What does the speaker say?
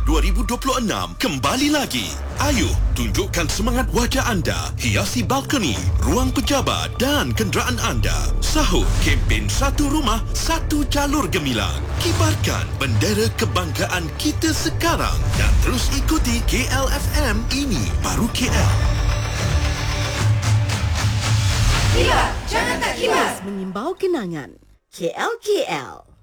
2026 kembali lagi. Ayuh, tunjukkan semangat wajah anda, hiasi balkoni, ruang pejabat dan kenderaan anda. Sahut kempen Satu Rumah, Satu Jalur Gemilang. Kibarkan bendera kebanggaan kita sekarang dan terus ikuti KLFM, ini baru KL. Kibar, jangan tak kibar. Mengimbau kenangan. KL.